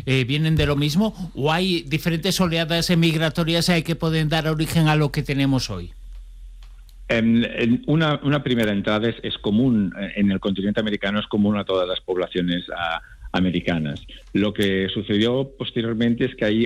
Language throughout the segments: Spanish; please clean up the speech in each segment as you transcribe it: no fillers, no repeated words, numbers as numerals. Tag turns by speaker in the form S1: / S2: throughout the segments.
S1: vienen de lo mismo, o hay diferentes oleadas migratorias que pueden dar origen a lo que tenemos hoy?
S2: Una primera entrada es común en el continente americano, es común a todas las poblaciones americanas. Lo que sucedió posteriormente es que hay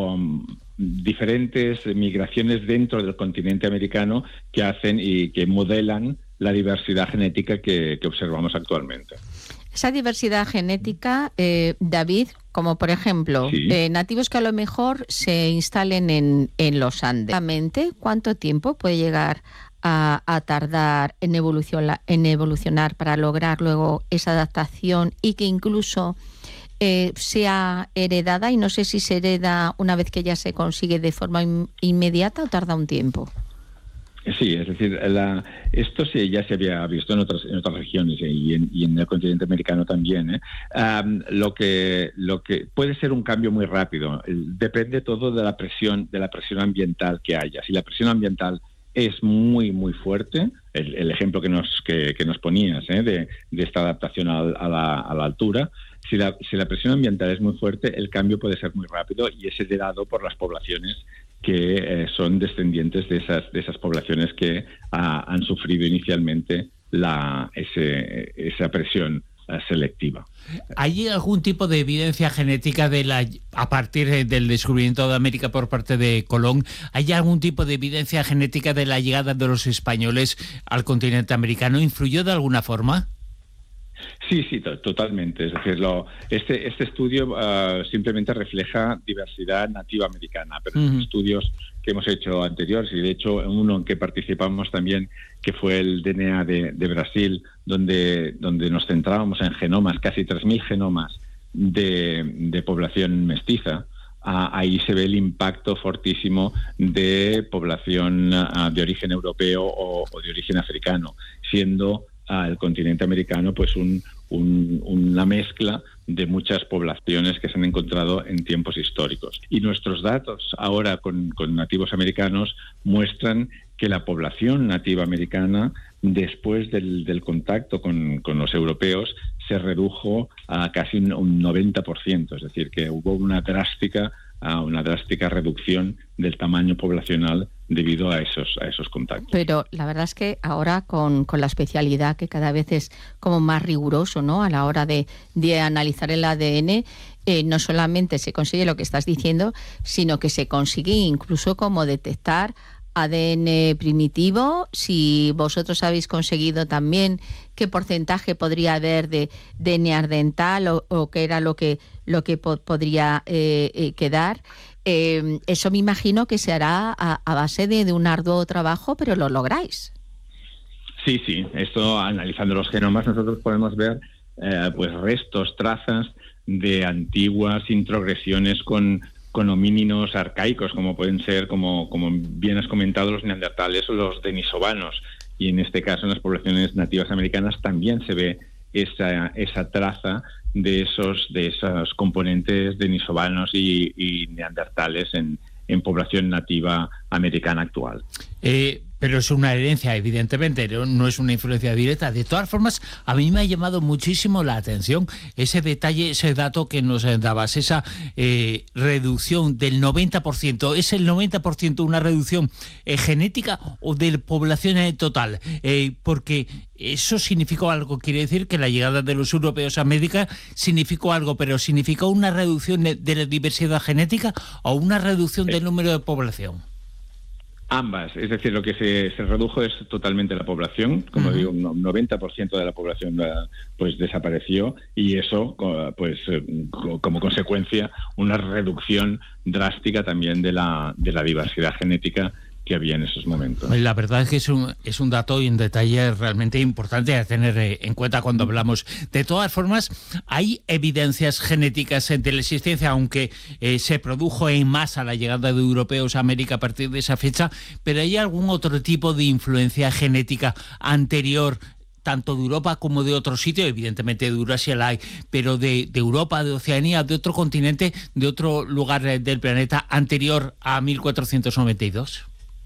S2: diferentes migraciones dentro del continente americano que hacen y que modelan la diversidad genética que observamos actualmente.
S3: Esa diversidad genética, David, como por ejemplo,
S2: sí,
S3: nativos que a lo mejor se instalen en los Andes. ¿Cuánto tiempo puede llegar a tardar en evolucionar para lograr luego esa adaptación y que incluso sea heredada? Y no sé si se hereda una vez que ya se consigue de forma inmediata o tarda un tiempo.
S2: Sí, es decir, esto sí ya se había visto en otras regiones y en el continente americano también. Lo que puede ser un cambio muy rápido, depende todo de la presión ambiental que haya. Si la presión ambiental es muy muy fuerte, el ejemplo que nos ponías de esta adaptación a la altura, si la presión ambiental es muy fuerte, el cambio puede ser muy rápido y es heredado por las poblaciones que son descendientes de esas poblaciones que han sufrido inicialmente esa presión selectiva.
S1: ¿Hay algún tipo de evidencia genética a partir del descubrimiento de América por parte de Colón? ¿Hay algún tipo de evidencia genética de la llegada de los españoles al continente americano? ¿Influyó de alguna forma?
S2: Sí, totalmente. Es decir, este estudio simplemente refleja diversidad nativa americana, pero los estudios que hemos hecho anteriores, y de hecho uno en que participamos también, que fue el DNA de Brasil, donde nos centrábamos en genomas, casi 3.000 genomas de población mestiza, ahí se ve el impacto fortísimo de población de origen europeo o de origen africano, siendo el continente americano pues una mezcla de muchas poblaciones que se han encontrado en tiempos históricos. Y nuestros datos ahora con nativos americanos muestran que la población nativa americana, después del contacto con los europeos, se redujo a casi un 90%, es decir, que hubo una drástica reducción del tamaño poblacional debido a esos contactos.
S3: Pero la verdad es que ahora con la especialidad que cada vez es como más riguroso, ¿no?, a la hora de analizar el ADN, no solamente se consigue lo que estás diciendo, sino que se consigue incluso como detectar ADN primitivo. Si vosotros habéis conseguido también qué porcentaje podría haber de neandertal o qué era lo que podría quedar, eso me imagino que se hará a base de un arduo trabajo, pero lo lográis.
S2: Sí, esto, analizando los genomas, nosotros podemos ver pues restos, trazas de antiguas introgresiones con homínidos arcaicos, como pueden ser, como bien has comentado, los neandertales o los denisovanos. Y en este caso, en las poblaciones nativas americanas también se ve esa traza de esos componentes denisovanos y neandertales en población nativa americana actual.
S1: Pero es una herencia, evidentemente, no es una influencia directa. De todas formas, a mí me ha llamado muchísimo la atención ese detalle, ese dato que nos dabas, esa reducción del 90%. ¿Es el 90% una reducción genética o de población total? Porque eso significó algo, quiere decir que la llegada de los europeos a América significó algo, pero ¿significó una reducción de la diversidad genética o una reducción del número de población?
S2: Ambas, es decir, lo que se redujo es totalmente la población, como digo, un 90% de la población pues desapareció, y eso pues como consecuencia una reducción drástica también de la diversidad genética que había en esos momentos.
S1: La verdad es que es un dato y un detalle realmente importante a tener en cuenta cuando hablamos. De todas formas, hay evidencias genéticas de la existencia, aunque se produjo en masa la llegada de europeos a América a partir de esa fecha, pero ¿hay algún otro tipo de influencia genética anterior, tanto de Europa como de otro sitio? Evidentemente de Eurasia la hay, pero de Europa, de Oceanía, de otro continente, de otro lugar del planeta anterior a 1492?